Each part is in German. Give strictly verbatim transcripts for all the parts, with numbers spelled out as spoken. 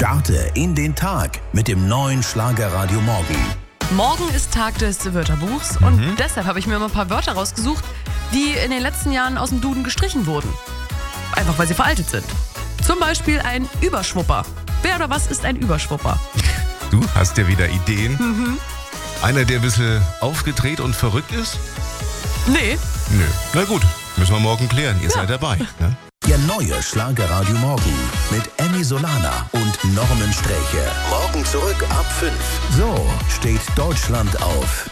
Starte in den Tag mit dem neuen Schlagerradio Morgen. Morgen ist Tag des Wörterbuchs und mhm. deshalb habe ich mir mal ein paar Wörter rausgesucht, die in den letzten Jahren aus dem Duden gestrichen wurden. Einfach weil sie veraltet sind. Zum Beispiel ein Überschwupper. Wer oder was ist ein Überschwupper? Du hast ja wieder Ideen. Mhm. Einer, der ein bisschen aufgedreht und verrückt ist? Nee. Nö. Na gut, müssen wir morgen klären. Ihr ja. seid dabei. Ne? Der neue Schlagerradio Morgen mit Emmy Solana und Norman Sträche. Morgen zurück ab fünf. So steht Deutschland auf.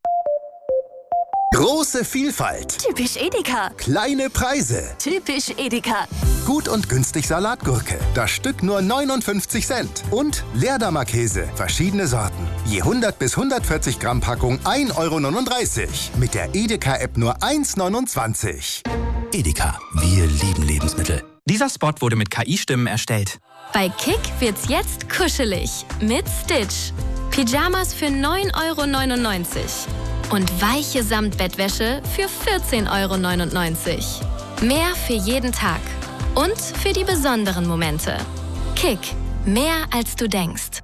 Große Vielfalt. Typisch Edeka. Kleine Preise. Typisch Edeka. Gut und günstig Salatgurke. Das Stück nur neunundfünfzig Cent. Und Leerdammer Käse. Verschiedene Sorten. Je hundert bis hundertvierzig Gramm Packung ein Euro neununddreißig. Mit der Edeka-App nur eins neunundzwanzig. Edeka. Wir lieben Lebensmittel. Dieser Spot wurde mit K I-Stimmen erstellt. Bei Kick wird's jetzt kuschelig. Mit Stitch. Pyjamas für neun Euro neunundneunzig. Und weiche Samtbettwäsche für vierzehn Euro neunundneunzig. Mehr für jeden Tag. Und für die besonderen Momente. Kick. Mehr als du denkst.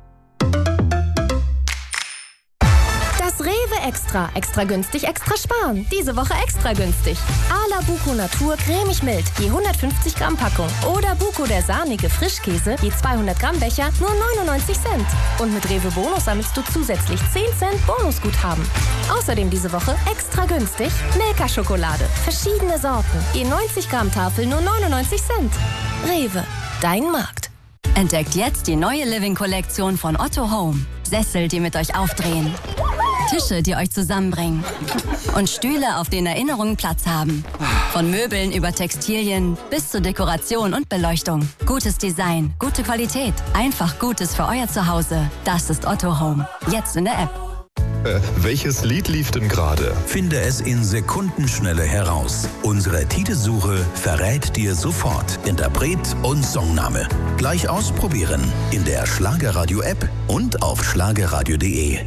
Das Rewe Extra. Extra günstig, extra sparen. Diese Woche extra günstig. Ala Buko Natur cremig mild. Je hundertfünfzig Gramm Packung. Oder Buko der sahnige Frischkäse. Je zweihundert Gramm Becher. Nur neunundneunzig Cent. Und mit Rewe Bonus sammelst du zusätzlich zehn Cent Bonusguthaben. Außerdem diese Woche extra günstig Milka Schokolade. Verschiedene Sorten. Je neunzig Gramm Tafel nur neunundneunzig Cent. Rewe. Dein Markt. Entdeckt jetzt die neue Living-Kollektion von Otto Home. Sessel, die mit euch aufdrehen. Tische, die euch zusammenbringen. Und Stühle, auf denen Erinnerungen Platz haben. Von Möbeln über Textilien bis zur Dekoration und Beleuchtung. Gutes Design, gute Qualität. Einfach Gutes für euer Zuhause. Das ist Otto Home. Jetzt in der App. Äh, welches Lied lief denn gerade? Finde es in Sekundenschnelle heraus. Unsere Titelsuche verrät dir sofort Interpret und Songname. Gleich ausprobieren in der Schlagerradio-App und auf schlagerradio punkt de.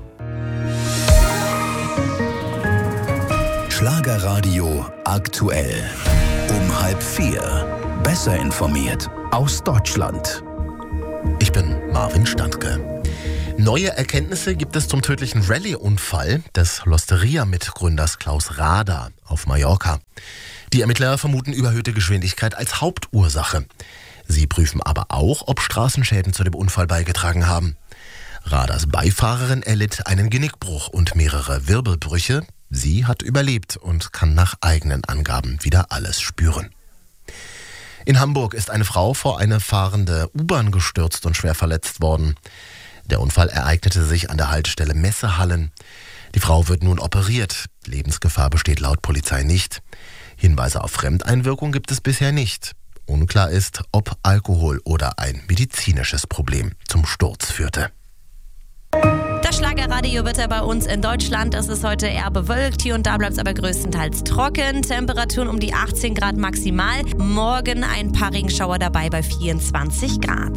Schlagerradio aktuell. Um halb vier. Besser informiert aus Deutschland. Ich bin Marvin Standke. Neue Erkenntnisse gibt es zum tödlichen Rallye-Unfall des L'Osteria-Mitgründers Klaus Rader auf Mallorca. Die Ermittler vermuten überhöhte Geschwindigkeit als Hauptursache. Sie prüfen aber auch, ob Straßenschäden zu dem Unfall beigetragen haben. Raders Beifahrerin erlitt einen Genickbruch und mehrere Wirbelbrüche. Sie hat überlebt und kann nach eigenen Angaben wieder alles spüren. In Hamburg ist eine Frau vor eine fahrende U-Bahn gestürzt und schwer verletzt worden. Der Unfall ereignete sich an der Haltestelle Messehallen. Die Frau wird nun operiert. Lebensgefahr besteht laut Polizei nicht. Hinweise auf Fremdeinwirkung gibt es bisher nicht. Unklar ist, ob Alkohol oder ein medizinisches Problem zum Sturz führte. Das Schlagerradio wird ja bei uns in Deutschland. Es ist heute eher bewölkt. Hier und da bleibt es aber größtenteils trocken. Temperaturen um die achtzehn Grad maximal. Morgen ein paar Regenschauer dabei bei vierundzwanzig Grad.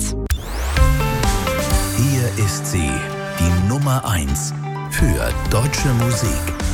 Hier ist sie, die Nummer eins für deutsche Musik.